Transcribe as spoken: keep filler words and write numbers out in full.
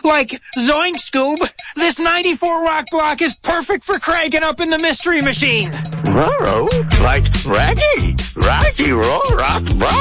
Like, zoink, Scoob, this ninety-four rock block is perfect for cranking up in the Mystery Machine. Roro? Like Raggy? Raggy Roll Rock Block?